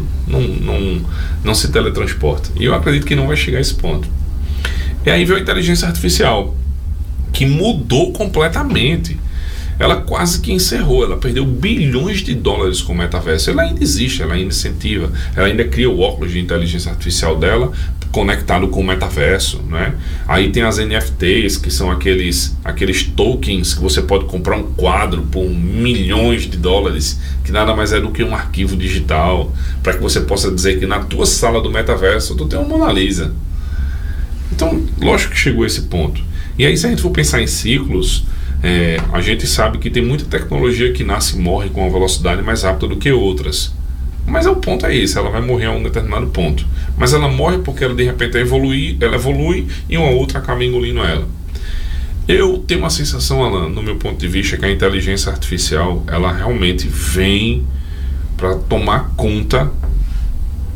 não se teletransporta. E eu acredito que não vai chegar a esse ponto. E aí veio a inteligência artificial, que mudou completamente. Ela quase que encerrou, ela perdeu bilhões de dólares com o metaverso. Ela ainda existe, ela ainda incentiva, ela ainda cria o óculos de inteligência artificial dela conectado com o metaverso, né? Aí tem as NFTs, que são aqueles tokens que você pode comprar um quadro por milhões de dólares, que nada mais é do que um arquivo digital, para que você possa dizer que na tua sala do metaverso tu tem uma Mona Lisa. Então, lógico que chegou a esse ponto. E aí, se a gente for pensar em ciclos, a gente sabe que tem muita tecnologia que nasce e morre com uma velocidade mais rápida do que outras. Mas o ponto é esse, ela vai morrer a um determinado ponto. Mas ela morre porque ela de repente ela evolui e uma outra acaba engolindo ela. Eu tenho uma sensação, Alan, no meu ponto de vista, que a inteligência artificial, ela realmente vem para tomar conta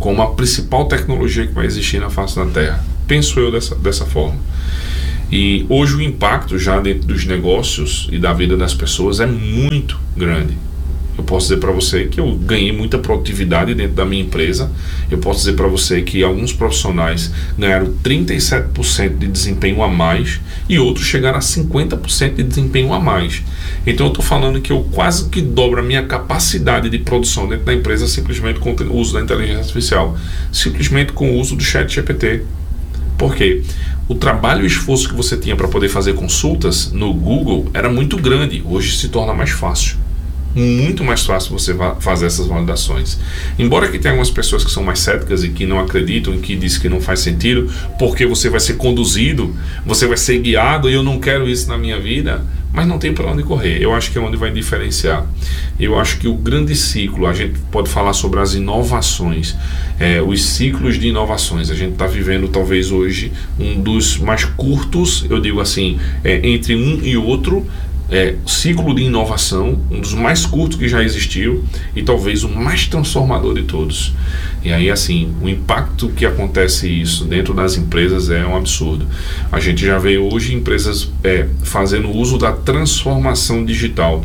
como a principal tecnologia que vai existir na face da Terra. Penso eu dessa forma. E hoje o impacto já dentro dos negócios e da vida das pessoas é muito grande. Eu posso dizer para você que eu ganhei muita produtividade dentro da minha empresa. Eu posso dizer para você que alguns profissionais ganharam 37% de desempenho a mais e outros chegaram a 50% de desempenho a mais. Então eu estou falando que eu quase que dobro a minha capacidade de produção dentro da empresa simplesmente com o uso da inteligência artificial, simplesmente com o uso do ChatGPT. Por quê? O trabalho e o esforço que você tinha para poder fazer consultas no Google era muito grande, hoje se torna mais fácil. Muito mais fácil você fazer essas validações. Embora que tenha algumas pessoas que são mais céticas e que não acreditam e que dizem que não faz sentido, porque você vai ser conduzido, você vai ser guiado e eu não quero isso na minha vida, mas não tem para onde correr. Eu acho que é onde vai diferenciar. Eu acho que o grande ciclo, a gente pode falar sobre as inovações, os ciclos de inovações. A gente está vivendo talvez hoje um dos mais curtos, eu digo assim, entre um e outro, ciclo de inovação, um dos mais curtos que já existiu e talvez o mais transformador de todos. E aí, assim, o impacto que acontece isso dentro das empresas é um absurdo. A gente já vê hoje empresas fazendo uso da transformação digital.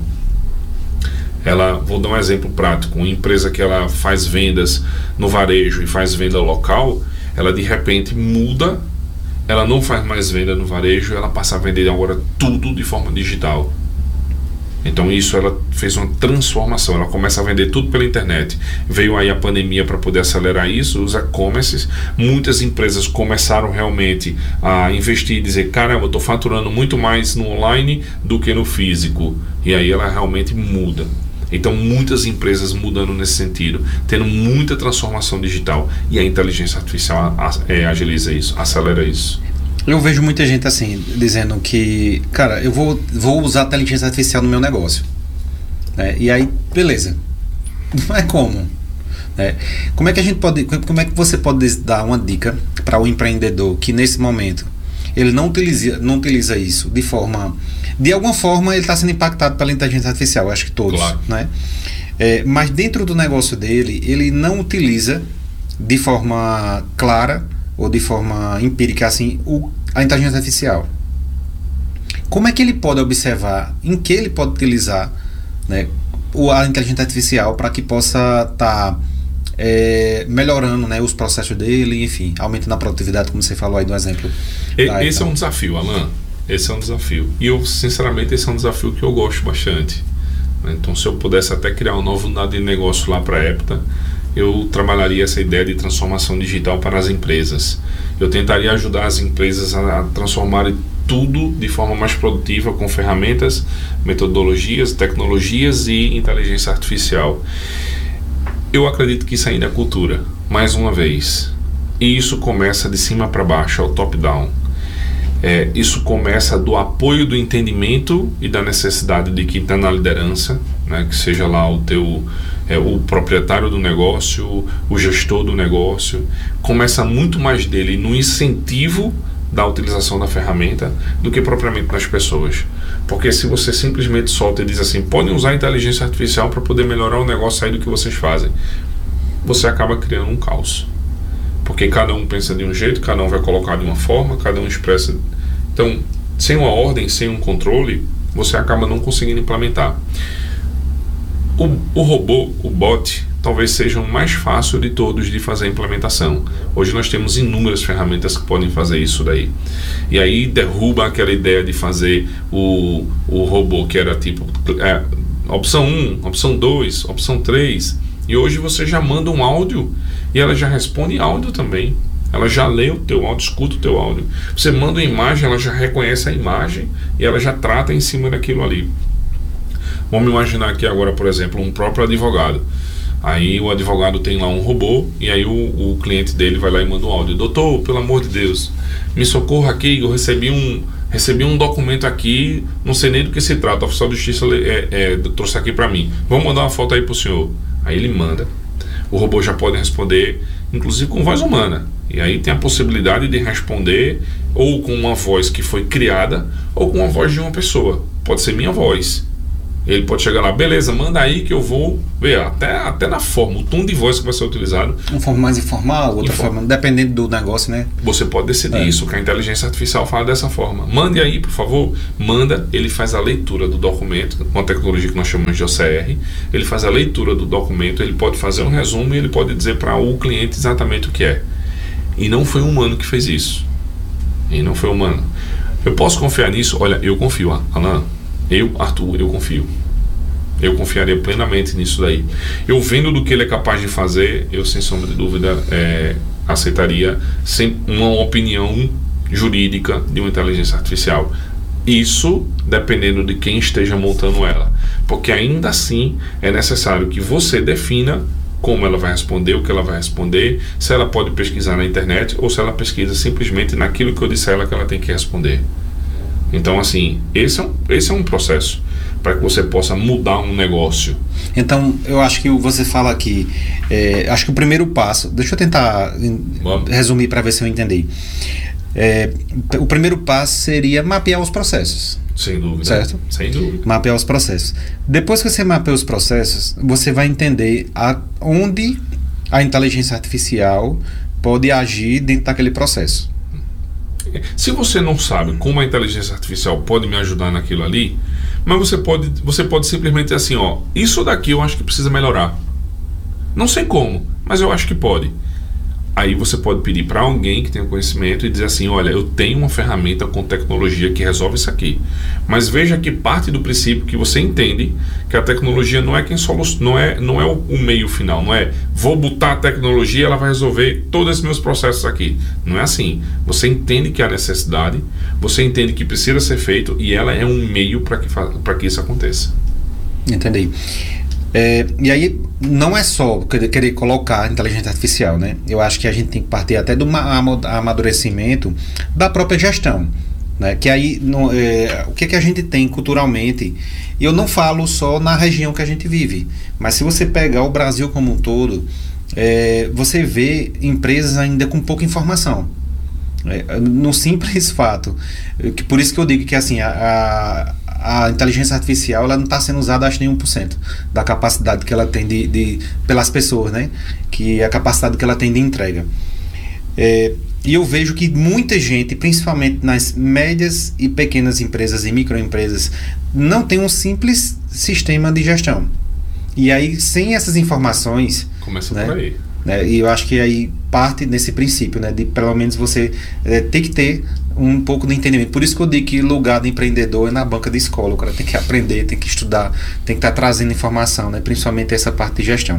Vou dar um exemplo prático, uma empresa que ela faz vendas no varejo e faz venda local, ela de repente muda. Ela não faz mais venda no varejo, ela passa a vender agora tudo de forma digital. Então isso, ela fez uma transformação, ela começa a vender tudo pela internet. Veio aí a pandemia para poder acelerar isso, os e-commerces, muitas empresas começaram realmente a investir e dizer, caramba, eu estou faturando muito mais no online do que no físico. E aí ela realmente muda. Então muitas empresas mudando nesse sentido, tendo muita transformação digital, e a inteligência artificial agiliza isso, acelera isso. Eu vejo muita gente assim, dizendo que, cara, eu vou usar a inteligência artificial no meu negócio, né? E aí, beleza, mas como? Como é que você pode dar uma dica para o empreendedor que nesse momento ele não utiliza isso de alguma forma ele está sendo impactado pela inteligência artificial, acho que todos, claro, né? Mas dentro do negócio dele, ele não utiliza de forma clara ou de forma empírica assim, a inteligência artificial. Como é que ele pode observar em que ele pode utilizar, né, a inteligência artificial para que possa estar melhorando, né, os processos dele, enfim, aumentando a produtividade, como você falou aí do exemplo. Esse é um desafio, Alan. Esse é um desafio. E eu, sinceramente, esse é um desafio que eu gosto bastante. Então, se eu pudesse até criar um novo unidade de negócio lá para a Epta, eu trabalharia essa ideia de transformação digital para as empresas. Eu tentaria ajudar as empresas a transformarem tudo de forma mais produtiva com ferramentas, metodologias, tecnologias e inteligência artificial. Eu acredito que isso ainda é cultura, mais uma vez. E isso começa de cima para baixo, é o top-down. Isso começa do apoio do entendimento e da necessidade de quem está na liderança, né, que seja lá o proprietário do negócio, o gestor do negócio. Começa muito mais dele no incentivo da utilização da ferramenta do que propriamente nas pessoas. Porque se você simplesmente solta e diz assim, podem usar a inteligência artificial para poder melhorar o negócio aí do que vocês fazem, você acaba criando um caos. Porque cada um pensa de um jeito, cada um vai colocar de uma forma, cada um expressa. Então, sem uma ordem, sem um controle, você acaba não conseguindo implementar. O robô, o bot, talvez seja o mais fácil de todos de fazer a implementação. Hoje nós temos inúmeras ferramentas que podem fazer isso daí. E aí derruba aquela ideia de fazer o robô que era tipo opção 1, opção 2, opção 3. E hoje você já manda um áudio e ela já responde áudio também. Ela já lê o teu áudio, escuta o teu áudio. Você manda uma imagem, ela já reconhece a imagem e ela já trata em cima daquilo ali. Vamos imaginar aqui agora, por exemplo, um próprio advogado. Aí o advogado tem lá um robô e aí o cliente dele vai lá e manda um áudio. Doutor, pelo amor de Deus, me socorra aqui, eu recebi um documento aqui, não sei nem do que se trata, o oficial de justiça trouxe aqui para mim. Vamos mandar uma foto aí pro senhor. Aí ele manda. O robô já pode responder, inclusive com voz humana. E aí tem a possibilidade de responder ou com uma voz que foi criada ou com a voz de uma pessoa. Pode ser minha voz. Ele pode chegar lá, beleza, manda aí que eu vou ver, até na forma, o tom de voz que vai ser utilizado. Uma forma mais informal, outra forma, dependendo do negócio, né? Você pode decidir isso, que a inteligência artificial fala dessa forma. Mande aí, por favor. Manda, ele faz a leitura do documento, com a tecnologia que nós chamamos de OCR. Ele faz a leitura do documento, ele pode fazer um resumo e ele pode dizer para o cliente exatamente o que é. E não foi um humano que fez isso. E não foi humano. Eu posso confiar nisso? Olha, eu confio, Alan. Arthur, eu confio. Eu confiaria plenamente nisso daí. Eu vendo do que ele é capaz de fazer, eu sem sombra de dúvida aceitaria sem uma opinião jurídica de uma inteligência artificial. Isso dependendo de quem esteja montando ela. Porque ainda assim é necessário que você defina como ela vai responder, o que ela vai responder, se ela pode pesquisar na internet ou se ela pesquisa simplesmente naquilo que eu disser a ela que ela tem que responder. Então, assim, esse é um processo para que você possa mudar um negócio. Então, eu acho que você fala aqui, acho que o primeiro passo, deixa eu tentar resumir para ver se eu entendi. O primeiro passo seria mapear os processos. Sem dúvida. Certo? Sem dúvida. Mapear os processos. Depois que você mapeia os processos, você vai entender onde a inteligência artificial pode agir dentro daquele processo. Se você não sabe como a inteligência artificial pode me ajudar naquilo ali, mas você pode simplesmente dizer assim, ó, isso daqui eu acho que precisa melhorar. Não sei como, mas eu acho que pode. Aí você pode pedir para alguém que tenha conhecimento e dizer assim, olha, eu tenho uma ferramenta com tecnologia que resolve isso aqui. Mas veja que parte do princípio que você entende que a tecnologia não é não é o meio final, não é vou botar a tecnologia e ela vai resolver todos esses meus processos aqui. Não é assim. Você entende que há necessidade, você entende que precisa ser feito e ela é um meio para que isso aconteça. Entendi. E aí, não é só querer colocar a inteligência artificial, né? Eu acho que a gente tem que partir até do amadurecimento da própria gestão, né? Que aí, o que a gente tem culturalmente, e eu não falo só na região que a gente vive, mas se você pegar o Brasil como um todo, você vê empresas ainda com pouca informação. No simples fato, por isso que eu digo que assim, a inteligência artificial ela não está sendo usada, acho, nem 1% da capacidade que ela tem pelas pessoas, né? Que é a capacidade que ela tem de entrega. E eu vejo que muita gente, principalmente nas médias e pequenas empresas e microempresas, não tem um simples sistema de gestão. E aí, sem essas informações... Começa por aí. E eu acho que aí parte desse princípio, né, de pelo menos você ter que ter um pouco de entendimento. Por isso que eu digo que lugar de empreendedor é na banca de escola. O cara tem que aprender, tem que estudar, tem que estar trazendo informação, né, principalmente essa parte de gestão.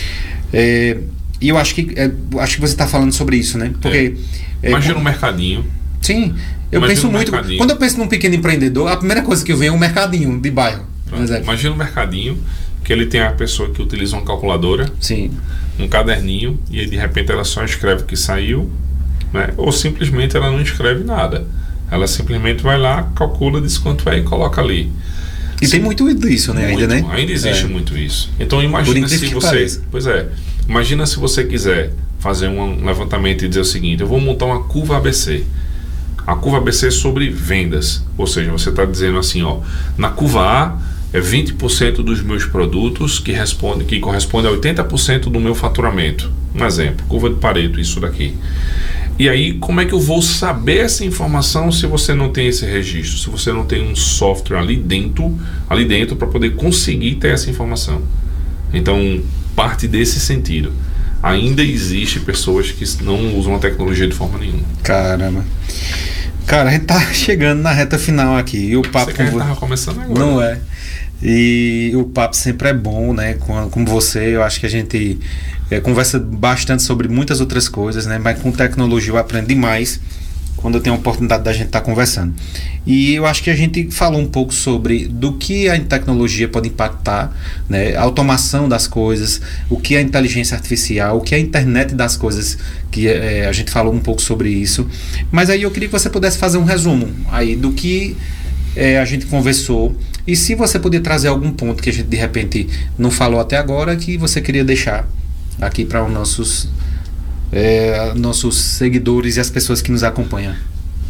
E eu acho que você está falando sobre isso, né? Porque imagina um mercadinho. Sim, eu penso muito. Quando eu penso num pequeno empreendedor, a primeira coisa que eu vejo é um mercadinho de bairro. Imagina um mercadinho que ele tem a pessoa que utiliza uma calculadora, sim, um caderninho, e de repente ela só escreve que saiu, né? Ou simplesmente ela não escreve nada. Ela simplesmente vai lá, calcula, diz quanto é e coloca ali. E tem muito disso, né? Muito, ainda, né? Ainda existe muito isso. Então imagina se você... Pois é. Imagina se você quiser fazer um levantamento e dizer o seguinte, eu vou montar uma curva ABC. A curva ABC é sobre vendas. Ou seja, você está dizendo assim, ó, na curva A é 20% dos meus produtos que corresponde a 80% do meu faturamento. Um exemplo, curva de Pareto, isso daqui. E aí, como é que eu vou saber essa informação se você não tem esse registro? Se você não tem um software ali dentro para poder conseguir ter essa informação. Então, parte desse sentido. Ainda existe pessoas que não usam a tecnologia de forma nenhuma. Caramba. Cara, a gente tá chegando na reta final aqui. E o papo você tava começando agora. Não é. E o papo sempre é bom, né? Com você, eu acho que a gente conversa bastante sobre muitas outras coisas, né? Mas com tecnologia eu aprendo demais quando eu tenho a oportunidade da gente estar conversando. E eu acho que a gente falou um pouco sobre do que a tecnologia pode impactar, né? A automação das coisas, o que é a inteligência artificial, o que é a internet das coisas, que a gente falou um pouco sobre isso. Mas aí eu queria que você pudesse fazer um resumo aí do que a gente conversou, e se você puder trazer algum ponto que a gente de repente não falou até agora, que você queria deixar aqui para os nossos seguidores e as pessoas que nos acompanham.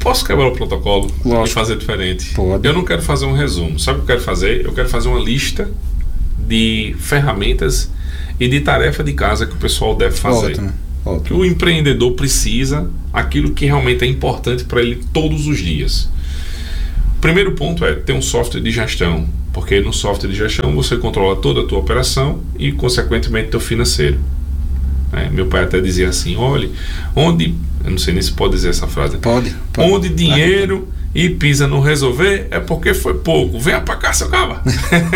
Posso quebrar o protocolo Lógico. e fazer diferente? Pode. Eu não quero fazer um resumo. Sabe o que eu quero fazer? Eu quero fazer uma lista de ferramentas e de tarefa de casa que o pessoal deve fazer. Ótimo. Que Ótimo. o empreendedor precisa, aquilo que realmente é importante para ele todos os dias. O primeiro ponto é ter um software de gestão, porque no software de gestão você controla toda a tua operação e, consequentemente, teu financeiro. Meu pai até dizia assim, olha, onde, eu não sei nem se pode dizer essa frase, Pode. onde dinheiro e pisa não resolver é porque foi pouco, venha pra cá, seu caba.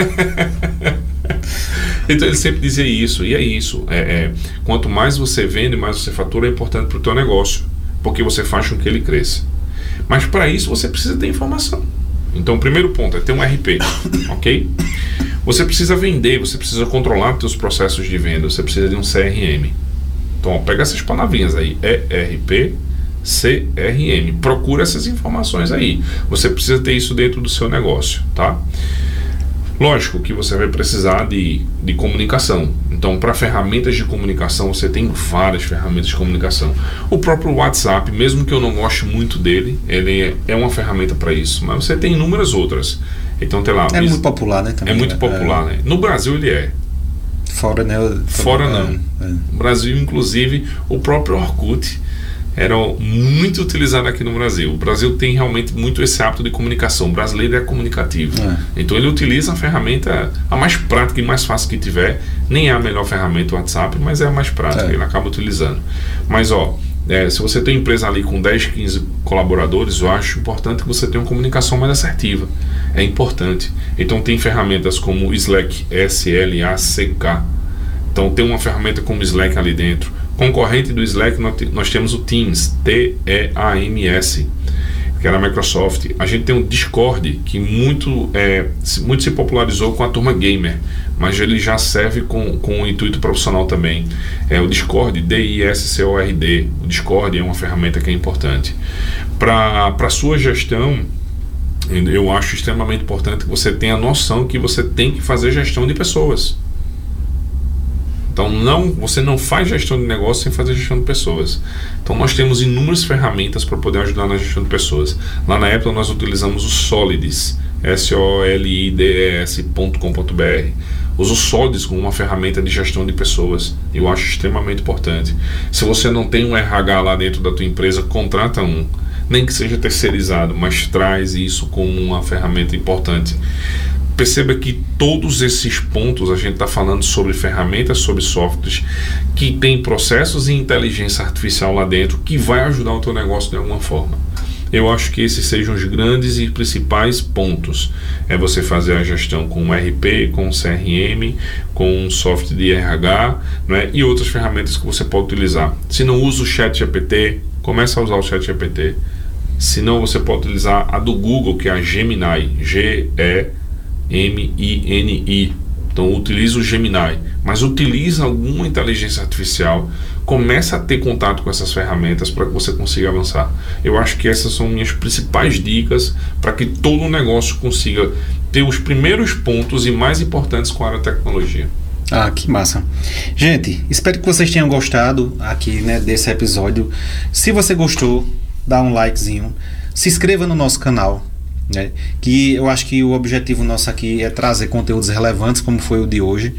Então ele sempre dizia isso, e é isso, quanto mais você vende, mais você fatura, é importante para o teu negócio, porque você faz com que ele cresça. Mas para isso você precisa ter informação. Então o primeiro ponto é ter um RP, ok? Você precisa vender, você precisa controlar os teus processos de venda, você precisa de um CRM. Então, ó, pega essas palavrinhas aí, ERP, CRM. Procura essas informações aí. Você precisa ter isso dentro do seu negócio, tá? Lógico que você vai precisar de comunicação. Então, para ferramentas de comunicação, você tem várias ferramentas de comunicação. O próprio WhatsApp, mesmo que eu não goste muito dele, ele é uma ferramenta para isso. Mas você tem inúmeras outras. Então, tem lá. É muito popular, né? Também, é muito popular, né? No Brasil, ele é. Fora, né? Fora não. No Brasil, inclusive, o próprio Orkut era muito utilizado aqui no Brasil. O Brasil tem realmente muito esse hábito de comunicação. O brasileiro é comunicativo. Então ele utiliza a ferramenta a mais prática e mais fácil que tiver. Nem é a melhor ferramenta o WhatsApp, mas é a mais prática. Ele acaba utilizando. Mas se você tem uma empresa ali com 10, 15 colaboradores, eu acho importante que você tenha uma comunicação mais assertiva. É importante. Então tem ferramentas como o Slack, S-L-A-C-K. Então tem uma ferramenta como o Slack ali dentro. Concorrente do Slack, nós temos o Teams, T-E-A-M-S, que era a Microsoft. A gente tem o Discord, que muito se popularizou com a turma gamer, mas ele já serve com um intuito profissional também. O Discord, D-I-S-C-O-R-D. O Discord é uma ferramenta que é importante. Para a sua gestão, eu acho extremamente importante que você tenha a noção que você tem que fazer gestão de pessoas. Então, você não faz gestão de negócio sem fazer gestão de pessoas. Então, nós temos inúmeras ferramentas para poder ajudar na gestão de pessoas. Lá na Apple, nós utilizamos o Solids, solides.com.br. Uso o Solids como uma ferramenta de gestão de pessoas. Eu acho extremamente importante. Se você não tem um RH lá dentro da tua empresa, contrata um. Nem que seja terceirizado, mas traz isso como uma ferramenta importante. Perceba que todos esses pontos a gente está falando sobre ferramentas, sobre softwares que tem processos e inteligência artificial lá dentro que vai ajudar o teu negócio de alguma forma. Eu acho que esses sejam os grandes e principais pontos. É você fazer a gestão com o RP, com o CRM, com um software de RH, né? E outras ferramentas que você pode utilizar. Se não usa o ChatGPT, comece a usar o ChatGPT. Se não, você pode utilizar a do Google, que é a Gemini, G-E-M-I-N-I. Então utiliza o Gemini, mas utiliza alguma inteligência artificial, começa a ter contato com essas ferramentas para que você consiga avançar. Eu acho que essas são minhas principais dicas para que todo o negócio consiga ter os primeiros pontos e mais importantes com a área de tecnologia. Ah, que massa. Gente, espero que vocês tenham gostado aqui, né, desse episódio. Se você gostou, dá um likezinho, se inscreva no nosso canal, né? Que eu acho que o objetivo nosso aqui é trazer conteúdos relevantes, como foi o de hoje,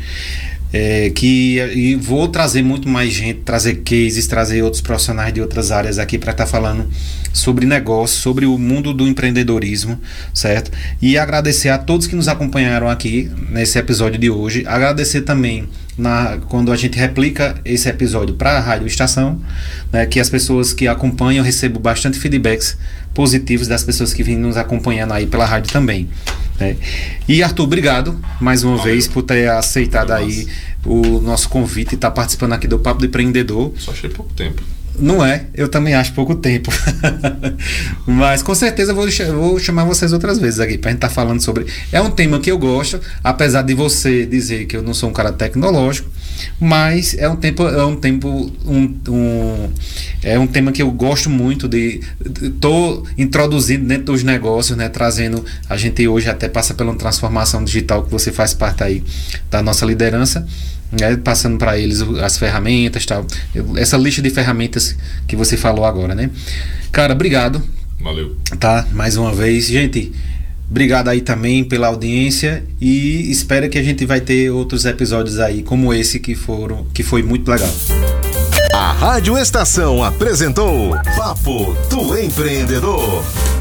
e vou trazer muito mais gente, trazer cases, trazer outros profissionais de outras áreas aqui para estar falando sobre negócio, sobre o mundo do empreendedorismo, certo? E agradecer a todos que nos acompanharam aqui nesse episódio de hoje, agradecer também quando a gente replica esse episódio para a Rádio Estação, né, que as pessoas que acompanham, eu recebo bastante feedbacks positivos das pessoas que vêm nos acompanhando aí pela rádio também, né? E Arthur, obrigado mais uma vez por ter aceitado aí o nosso convite e estar participando aqui do Papo do Empreendedor. Só achei pouco tempo. Não é? Eu também acho pouco tempo. Mas com certeza vou chamar vocês outras vezes aqui pra gente estar falando sobre. É um tema que eu gosto, apesar de você dizer que eu não sou um cara tecnológico, mas é um tema que eu gosto muito tô introduzindo dentro dos negócios, né? Trazendo, a gente hoje até passa pela transformação digital que você faz parte aí da nossa liderança, né, passando para eles as ferramentas, tal, essa lista de ferramentas que você falou agora, né? Cara, obrigado Valeu. Tá? Mais uma vez. Gente, obrigado aí também pela audiência e espero que a gente vai ter outros episódios aí como esse que foi muito legal. A Rádio Estação apresentou Papo do Empreendedor.